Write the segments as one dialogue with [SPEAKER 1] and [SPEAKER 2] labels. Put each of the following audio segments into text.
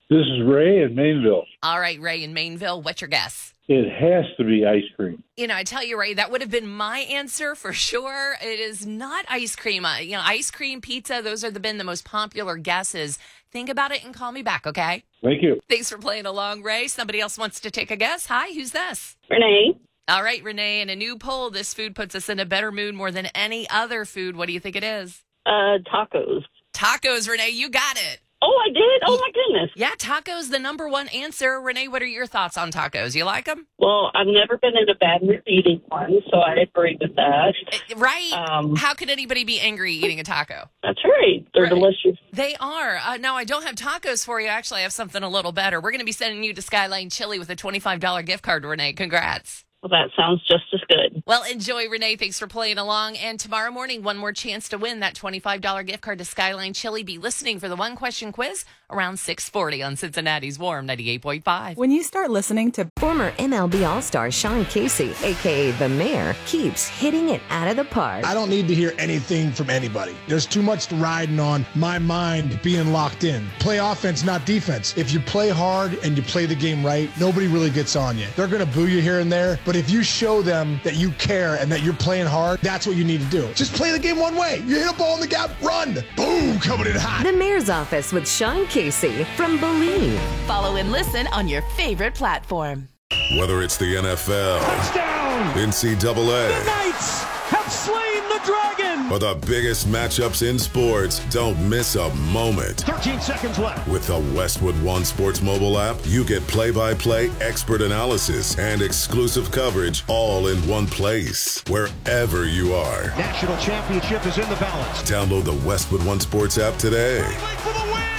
[SPEAKER 1] This is Ray in Mainville.
[SPEAKER 2] All right, Ray in Mainville, what's your guess?
[SPEAKER 1] It has to be ice cream.
[SPEAKER 2] I tell you, Ray, that would have been my answer for sure. It is not ice cream. Ice cream, pizza, those are been the most popular guesses. Think about it and call me back, okay?
[SPEAKER 1] Thank you.
[SPEAKER 2] Thanks for playing along, Ray. Somebody else wants to take a guess. Hi, who's this?
[SPEAKER 3] Renee.
[SPEAKER 2] All right, Renee, in a new poll, this food puts us in a better mood more than any other food. What do you think it is?
[SPEAKER 3] Tacos.
[SPEAKER 2] Tacos, Renee, you got it.
[SPEAKER 3] Oh, I did? Oh, my goodness.
[SPEAKER 2] Yeah, tacos, the number one answer. Renee, what are your thoughts on tacos? You like them?
[SPEAKER 3] Well, I've never been in a bad mood eating one, so I agree with that.
[SPEAKER 2] Right. How could anybody be angry eating a taco?
[SPEAKER 3] That's right. They're delicious.
[SPEAKER 2] They are. No, I don't have tacos for you. Actually, I have something a little better. We're going to be sending you to Skyline Chili with a $25 gift card, Renee. Congrats.
[SPEAKER 3] Well, that sounds just as good.
[SPEAKER 2] Well, enjoy, Renee. Thanks for playing along. And tomorrow morning, one more chance to win that $25 gift card to Skyline Chili. Be listening for the one-question quiz around 6:40 on Cincinnati's Warm 98.5.
[SPEAKER 4] When you start listening to
[SPEAKER 5] former MLB All-Star Sean Casey, a.k.a. The Mayor, keeps hitting it out of the park.
[SPEAKER 6] I don't need to hear anything from anybody. There's too much riding on my mind being locked in. Play offense, not defense. If you play hard and you play the game right, nobody really gets on you. They're going to boo you here and there, but if you show them that you care and that you're playing hard, that's what you need to do. Just play the game one way. You hit a ball in the gap, run. Boom, coming in hot.
[SPEAKER 5] The Mayor's Office with Sean Casey from Believe.
[SPEAKER 7] Follow and listen on your favorite platform.
[SPEAKER 8] Whether it's the NFL,
[SPEAKER 9] touchdown,
[SPEAKER 8] NCAA,
[SPEAKER 9] the Knights have slain the dragon,
[SPEAKER 8] or the biggest matchups in sports, don't miss a moment.
[SPEAKER 9] 13 seconds left.
[SPEAKER 8] With the Westwood One Sports mobile app, you get play-by-play, expert analysis, and exclusive coverage all in one place, wherever you are.
[SPEAKER 9] National championship is in the balance.
[SPEAKER 8] Download the Westwood One Sports app today.
[SPEAKER 9] For the win!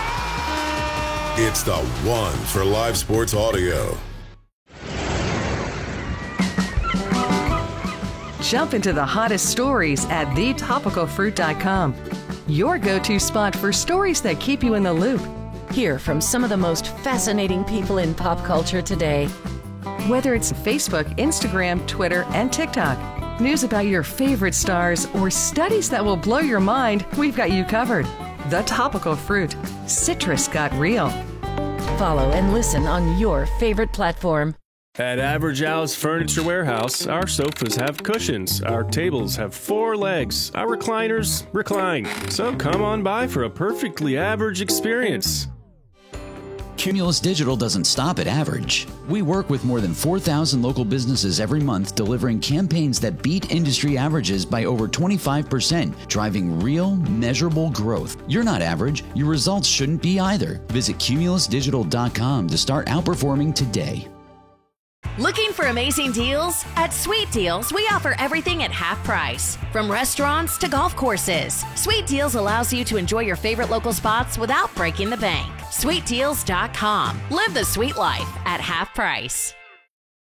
[SPEAKER 9] Yeah!
[SPEAKER 8] It's the one for live sports audio.
[SPEAKER 10] Jump into the hottest stories at thetopicalfruit.com. Your go-to spot for stories that keep you in the loop.
[SPEAKER 5] Hear from some of the most fascinating people in pop culture today.
[SPEAKER 10] Whether it's Facebook, Instagram, Twitter, and TikTok, news about your favorite stars, or studies that will blow your mind, we've got you covered. The Topical Fruit. Citrus got real.
[SPEAKER 5] Follow and listen on your favorite platform.
[SPEAKER 11] At Average Al's Furniture Warehouse, our sofas have cushions, our tables have 4 legs, our recliners recline. So come on by for a perfectly average experience.
[SPEAKER 12] Cumulus Digital doesn't stop at average. We work with more than 4,000 local businesses every month, delivering campaigns that beat industry averages by over 25%, driving real, measurable growth. You're not average. Your results shouldn't be either. Visit cumulusdigital.com to start outperforming today.
[SPEAKER 7] Looking for amazing deals? At Sweet Deals, we offer everything at half price. From restaurants to golf courses, Sweet Deals allows you to enjoy your favorite local spots without breaking the bank. SweetDeals.com. Live the sweet life at half price.